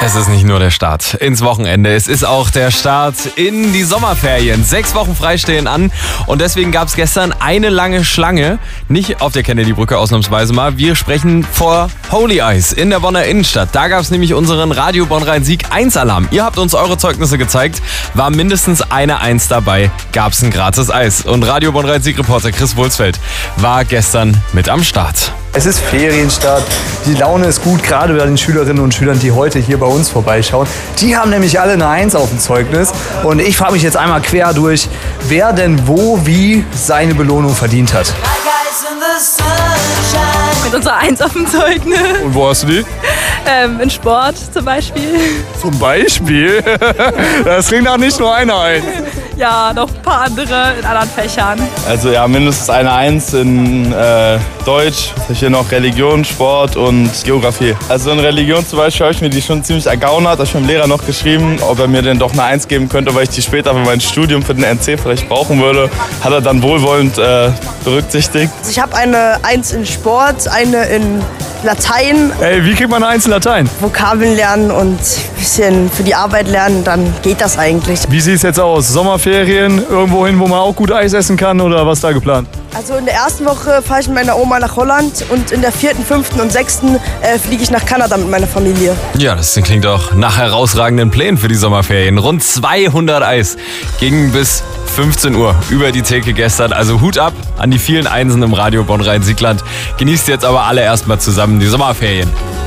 Es ist nicht nur der Start ins Wochenende, es ist auch der Start in die Sommerferien. 6 Wochen frei stehen an und deswegen gab es gestern eine lange Schlange. Nicht auf der Kennedy-Brücke ausnahmsweise mal. Wir sprechen vor Holy Eyes in der Bonner Innenstadt. Da gab es nämlich unseren Radio Bonn-Rhein-Sieg 1-Alarm. Ihr habt uns eure Zeugnisse gezeigt. War mindestens eine 1 dabei, gab es ein gratis Eis. Und Radio Bonn-Rhein-Sieg-Reporter Chris Wulsfeld war gestern mit am Start. Es ist Ferienstart, die Laune ist gut, gerade bei den Schülerinnen und Schülern, die heute hier bei uns vorbeischauen. Die haben nämlich alle eine 1 auf dem Zeugnis. Und ich frage mich jetzt einmal quer durch, wer denn wo, wie seine Belohnung verdient hat. Mit unserer 1 auf dem Zeugnis. Und wo hast du die? In Sport zum Beispiel. Zum Beispiel? Das klingt auch nicht nur einer ein. Ja, noch ein paar andere in anderen Fächern. Also ja, mindestens eine 1 in Deutsch, hier noch Religion, Sport und Geografie. Also in Religion zum Beispiel habe ich mir die schon ziemlich ergaunert. Da habe ich meinem Lehrer noch geschrieben, ob er mir denn doch eine 1 geben könnte, weil ich die später für mein Studium für den NC vielleicht brauchen würde. Hat er dann wohlwollend berücksichtigt. Also ich habe eine 1 in Sport, eine in Latein. Ey, wie kriegt man eine 1 in Latein? Vokabeln lernen und ein bisschen für die Arbeit lernen, dann geht das eigentlich. Wie sieht es jetzt aus? Sommerferien, irgendwo hin, wo man auch gut Eis essen kann oder was ist da geplant? Also in der ersten Woche fahre ich mit meiner Oma nach Holland und in der 4., 5. und 6. Fliege ich nach Kanada mit meiner Familie. Ja, das klingt auch nach herausragenden Plänen für die Sommerferien. Rund 200 Eis gingen bis 15 Uhr über die Theke gestern. Also Hut ab an die vielen Einsen im Radio Bonn-Rhein-Siegland. Genießt jetzt aber alle erstmal zusammen die Sommerferien.